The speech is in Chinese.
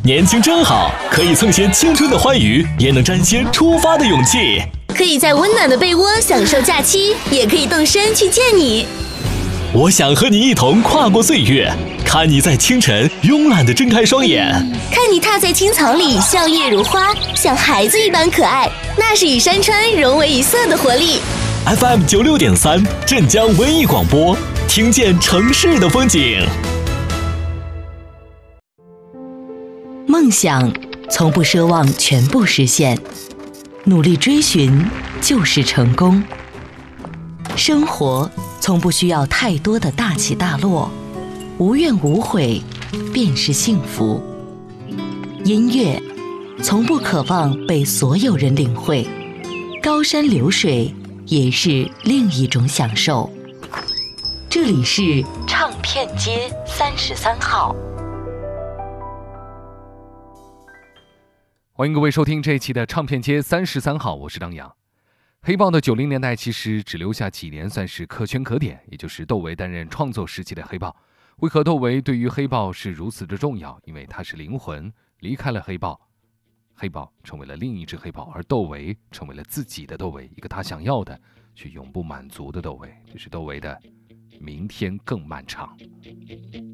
年轻真好，可以蹭些青春的欢愉，也能沾些出发的勇气。 可以在温暖的被窝享受假期，也可以动身去见你。 我想和你一同跨过岁月，看你在清晨慵懒地睁开双眼， 看你踏在青草里笑靥如花，像孩子一般可爱，那是与山川融为一色的活力。 FM 96.3镇江文艺广播，听见城市的风景。 梦想从不奢望全部实现，努力追寻就是成功。生活从不需要太多的大起大落，无怨无悔便是幸福。音乐从不渴望被所有人领会，高山流水也是另一种享受。这里是唱片街33号。 欢迎各位收听这一期的唱片街33号，我是张扬。黑豹的90年代其实只留下几年算是可圈可点，也就是窦唯担任创作时期的黑豹。为何窦唯对于黑豹是如此的重要？因为他是灵魂，离开了黑豹，黑豹成为了另一只黑豹，而窦唯成为了自己的窦唯，一个他想要的却永不满足的窦唯。这是窦唯的明天更漫长。